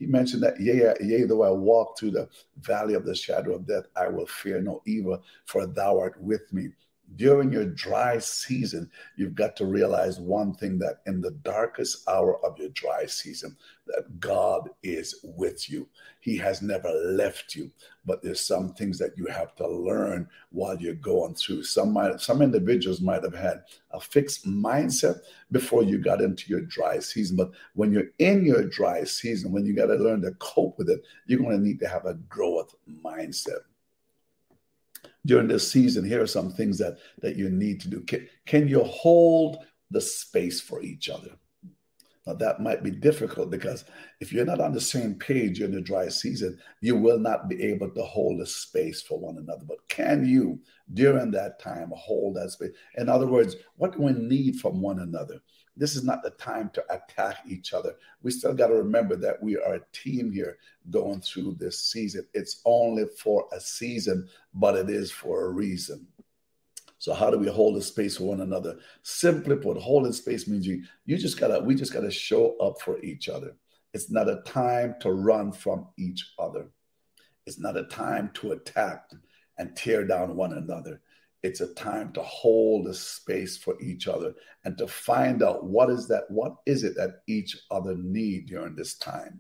He mentioned that, yea, though I walk through the valley of the shadow of death, I will fear no evil, for thou art with me. During your dry season, you've got to realize one thing, that in the darkest hour of your dry season, that God is with you. He has never left you, but there's some things that you have to learn while you're going through. Some individuals might have had a fixed mindset before you got into your dry season, but when you're in your dry season, when you got to learn to cope with it, you're going to need to have a growth mindset. During this season, here are some things that you need to do. Can you hold the space for each other? Now, that might be difficult, because if you're not on the same page in the dry season, you will not be able to hold a space for one another. But can you, during that time, hold that space? In other words, what do we need from one another? This is not the time to attack each other. We still got to remember that we are a team here going through this season. It's only for a season, but it is for a reason. So how do we hold a space for one another? Simply put, holding space means we just gotta show up for each other. It's not a time to run from each other. It's not a time to attack and tear down one another. It's a time to hold a space for each other and to find out what is it that each other need during this time.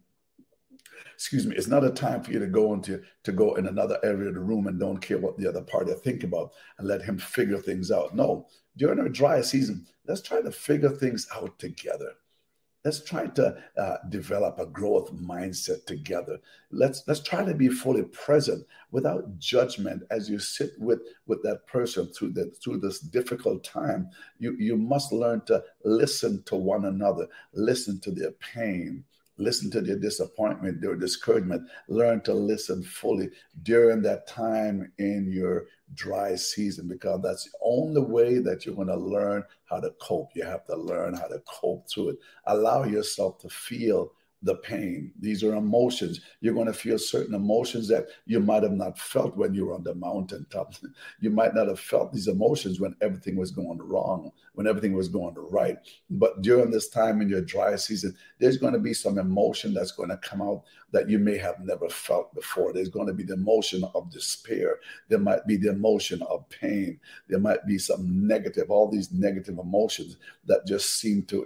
Excuse me, it's not a time for you to go in another area of the room and don't care what the other party think about and let him figure things out. No, during our dry season, let's try to figure things out together. Let's try to develop a growth mindset together. Let's try to be fully present without judgment as you sit with that person through this difficult time. You must learn to listen to one another, listen to their pain, listen to their disappointment, their discouragement. Learn to listen fully during that time in your dry season, because that's the only way that you're going to learn how to cope. You have to learn how to cope through it. Allow yourself to feel the pain. These are emotions. You're going to feel certain emotions that you might have not felt when you were on the mountaintop. You might not have felt these emotions when everything was going wrong, when everything was going right. But during this time in your dry season, there's going to be some emotion that's going to come out that you may have never felt before. There's going to be the emotion of despair. There might be the emotion of pain. There might be some negative, all these negative emotions that just seem to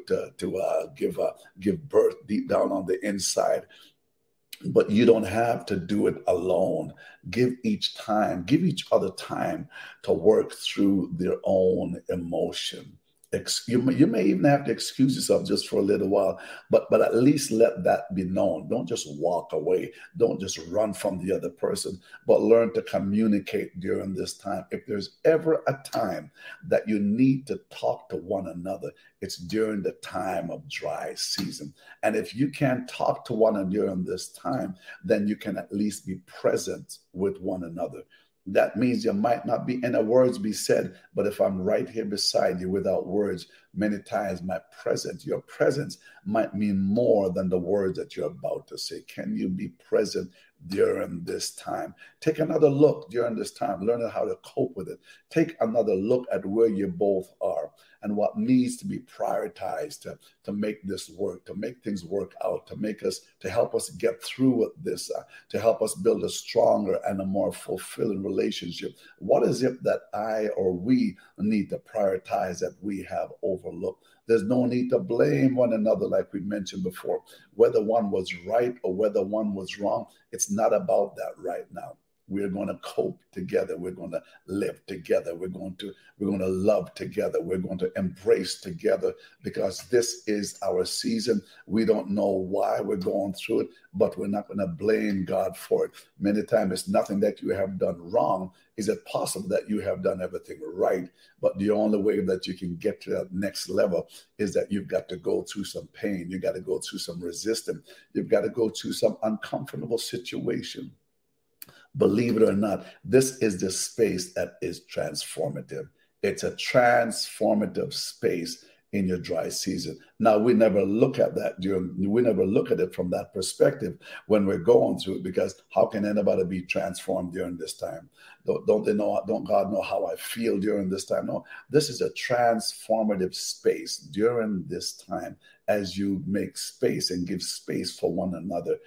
give birth deep down on the inside. But you don't have to do it alone. Give each other time to work through their own emotion. You may even have to excuse yourself just for a little while, but at least let that be known. Don't just walk away. Don't just run from the other person, but learn to communicate during this time. If there's ever a time that you need to talk to one another, it's during the time of dry season. And if you can't talk to one another during this time, then you can at least be present with one another. That means there might not be any words be said, but if I'm right here beside you without words, many times your presence might mean more than the words that you're about to say. Can you be present during this time? Take another look during this time, learning how to cope with it. Take another look at where you both are and what needs to be prioritized to make this work, to make things work out, to help us get through this, to help us build a stronger and a more fulfilling relationship. What is it that I or we need to prioritize that we have overlooked? There's no need to blame one another, like we mentioned before. Whether one was right or whether one was wrong, it's not about that right now. We're going to cope together. We're going to live together. We're going to love together. We're going to embrace together, because this is our season. We don't know why we're going through it, but we're not going to blame God for it. Many times it's nothing that you have done wrong. Is it possible that you have done everything right? But the only way that you can get to that next level is that you've got to go through some pain. You've got to go through some resistance. You've got to go through some uncomfortable situation. Believe it or not, this is the space that is transformative. It's a transformative space in your dry season. Now, we never look at it from that perspective when we're going through it, because how can anybody be transformed during this time? Don't God know how I feel during this time? No, this is a transformative space during this time as you make space and give space for one another.